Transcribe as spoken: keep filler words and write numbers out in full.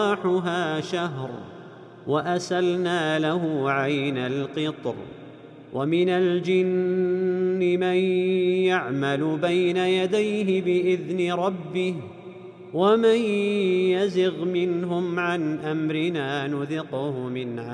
رواحها شهر وأسلنا له عين القطر. ومن الجن من يعمل بين يديه بإذن ربه ومن يزغ منهم عن أمرنا نذقه من